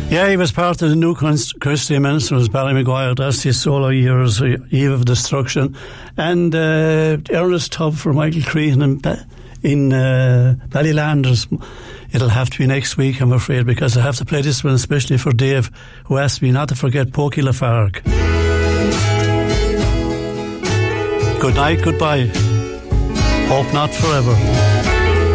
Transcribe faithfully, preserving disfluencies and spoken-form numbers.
Yeah, he was part of the new Christian Ministers, Barry Maguire. That's his solo years, Eve of Destruction. And uh, Ernest Tubb for Michael Crean in, in uh, Ballylanders. It'll have to be next week, I'm afraid, because I have to play this one especially for Dave, who asked me not to forget Pokey Lafargue. Good night, goodbye. Hope not forever.